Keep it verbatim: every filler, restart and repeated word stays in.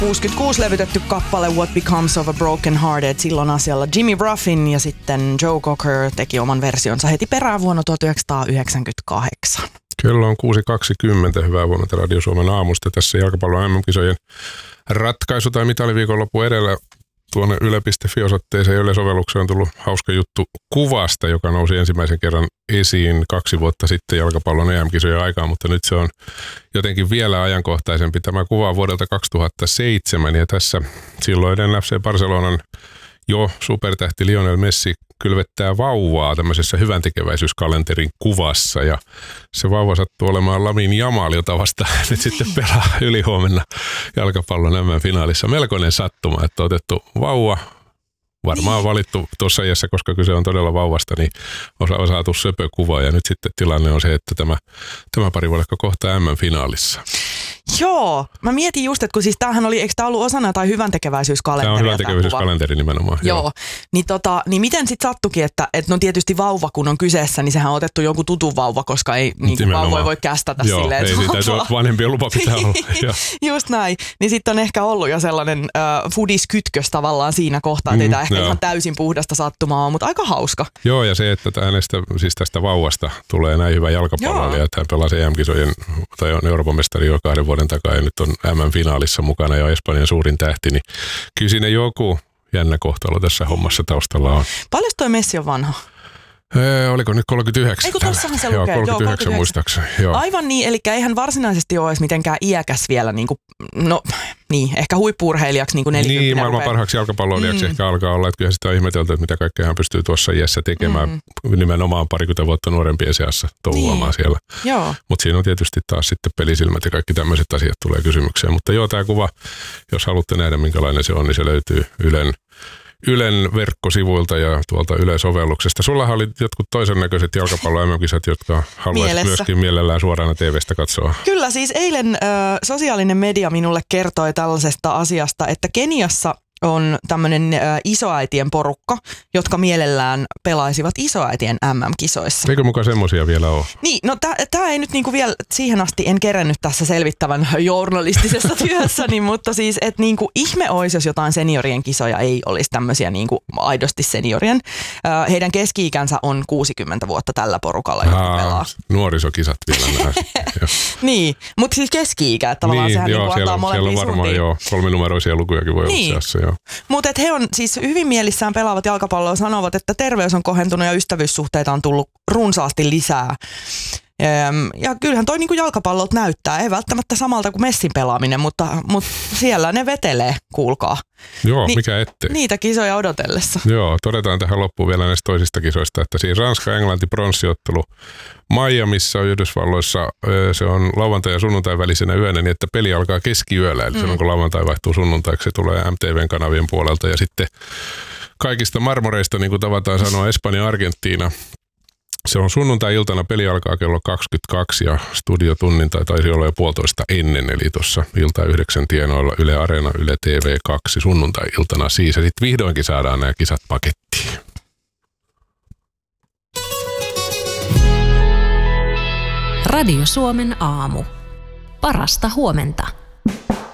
kuusikymmentäkuusi levytetty kappale What Becomes of a Broken Hearted, silloin asialla Jimmy Ruffin ja sitten Joe Cocker teki oman versionsa heti perään vuonna tuhatyhdeksänsataayhdeksänkymmentäkahdeksan. Kello on kuusi kaksikymmentä. Hyvää huomenta Radio Suomen aamusta. Tässä jalkapallon M M-kisojen ratkaisu tai mitaliviikonloppu edellä. Tuonne yle piste fi-osoitteeseen ja Yle-sovellukseen on tullut hauska juttu kuvasta, joka nousi ensimmäisen kerran esiin kaksi vuotta sitten jalkapallon E M-kisojen aikaan, mutta nyt se on jotenkin vielä ajankohtaisempi. Tämä kuva on vuodelta kaksituhattaseitsemän ja tässä silloinen F C Barcelonan jo supertähti Lionel Messi kylvettää vauvaa tämmöisessä hyväntekeväisyyskalenterin kuvassa ja se vauva sattuu olemaan Lamine Yamal, jota vasta nyt sitten pelaa ylihuomenna jalkapallon M M-finaalissa. Melkoinen sattuma, että on otettu vauva, varmaan valittu tuossa iässä, koska kyse on todella vauvasta, niin on saatu söpökuva ja nyt sitten tilanne on se, että tämä, tämä pari voi olla kohta M M-finaalissa. Joo, mä mietin just, että kun siis tämähän oli, eikö tämä ollut osana jotain hyväntekeväisyyskalenteri? Tämä on hyväntekeväisyyskalenteri nimenomaan. Joo, joo. Niin, tota, niin miten sitten sattukin, että et no tietysti vauva kun on kyseessä, niin sehän on otettu jonkun tutun vauva, koska ei niin vauvoja voi kästätä joo, silleen. Joo, ei siitä vanhempien lupa pitää olla. Just näin. Niin sitten on ehkä ollut jo sellainen äh, foodiskytkös tavallaan siinä kohtaa, että mm, ei ehkä joo. ihan täysin puhdasta sattumaa, mutta aika hauska. Joo, ja se, että hänestä, siis tästä vauvasta tulee näin hyvä jalkapalloilija, että hän pelasi E M-kisojen tai on Euroopan mestari jo kahden vuoden takaa ja nyt on M M-finaalissa mukana ja Espanjan suurin tähti, niin kyllä siinä joku jännä kohtalo tässä hommassa taustalla on. Paljon toi Messi on vanha? Ee, oliko nyt kolmekymmentäyhdeksän? Eikö tossahan se lukee? Joo, kolmekymmentäyhdeksän muistaakseni. Joo. Aivan niin, eli eihän varsinaisesti ole edes mitenkään iäkäs vielä, niin kuin, no niin, ehkä huippu-urheilijaksi niin kuin neljäkymmentä. Niin, maailman parhaaksi jalkapalloilijaksi mm. ehkä alkaa olla, että kyllä sitä on ihmetelty, että mitä kaikkea hän pystyy tuossa iässä tekemään mm. nimenomaan parikymmentä vuotta nuorempien seassa touhuamaan niin. siellä. Mutta siinä on tietysti taas sitten pelisilmät ja kaikki tämmöiset asiat tulee kysymykseen. Mutta joo, tämä kuva, jos haluatte nähdä minkälainen se on, niin se löytyy Ylen Ylen verkkosivuilta ja tuolta Yle-sovelluksesta. Sullahan oli jotkut toisen näköiset jalkapallo-M M-kisat, jotka haluaisit myöskin mielellään suorana T V:stä katsoa. Kyllä, siis eilen ö, sosiaalinen media minulle kertoi tällaisesta asiasta, että Keniassa on tämmöinen ö, isoäitien porukka, jotka mielellään pelaisivat isoäitien M M-kisoissa. Eikö mukaan semmoisia vielä ole? Niin, no tämä ei nyt niinku vielä siihen asti en kerennyt tässä selvittävän journalistisessa työssäni, mutta siis että niinku ihme olisi, jos jotain seniorien kisoja ei olisi tämmöisiä niinku aidosti seniorien. Ö, heidän keski-ikänsä on kuusikymmentä vuotta tällä porukalla, joka Aa, pelaa. Nuorisokisat vielä nämä. Niin, mutta siis keski-ikä, että tavallaan niin, sehän joo, niinku antaa molempiin suuntiin. Siellä on varmaan joo, kolminumeroisia lukujakin voi niin. olla seassa, joo. Mutta he on siis hyvin mielissään pelaavat jalkapalloa, sanovat, että terveys on kohentunut ja ystävyyssuhteita on tullut runsaasti lisää. Ja kyllähän toi niinku jalkapallolta näyttää, ei välttämättä samalta kuin Messin pelaaminen, mutta, mutta siellä ne vetelee, kuulkaa. Joo, Ni- mikä ettei. Niitä kisoja odotellessa. Joo, todetaan tähän loppuun vielä näistä toisista kisoista, että siis Ranska-Englanti pronssiottelu Miamiissa on Yhdysvalloissa, se on lauantai ja sunnuntai välisenä yönä, niin että peli alkaa keskiyöllä, eli mm. silloin kun lauantai vaihtuu sunnuntaiksi, se tulee M T V:n kanavien puolelta ja sitten kaikista marmoreista, niin kuin tavataan sanoa, Espanja-Argentiina. Se on sunnuntai-iltana, peli alkaa kello kaksikymmentäkaksi ja studiotunnin tai taisi olla jo puolitoista ennen, eli tuossa ilta yhdeksän tienoilla Yle Areena, Yle T V kaksi sunnuntai-iltana siis. Ja sitten vihdoinkin saadaan nämä kisat pakettiin. Radio Suomen aamu. Parasta huomenta.